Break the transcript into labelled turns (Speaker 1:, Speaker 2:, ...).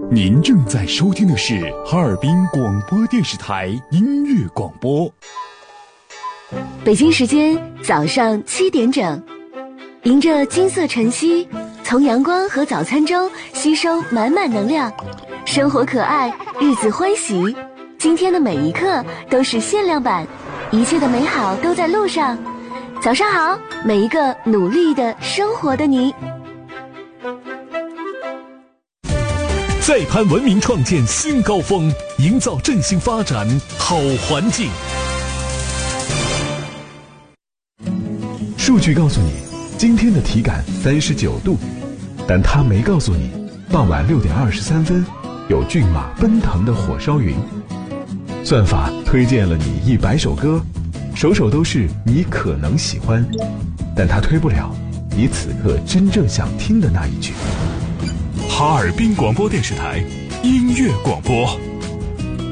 Speaker 1: 您正在收听的是哈尔滨广播电视台音乐广播。
Speaker 2: 北京时间早上7点整，迎着金色晨曦，从阳光和早餐中吸收满满能量。生活可爱，日子欢喜，今天的每一刻都是限量版，一切的美好都在路上。早上好，每一个努力的生活的你。
Speaker 3: 再攀文明，创建新高峰，营造振兴发展好环境。数据告诉你，今天的体感39度，但它没告诉你，傍晚6点23分，有骏马奔腾的火烧云。算法推荐了你100首歌，首首都是你可能喜欢，但它推不了你此刻真正想听的那一句。
Speaker 1: 哈尔滨广播电视台音乐广播。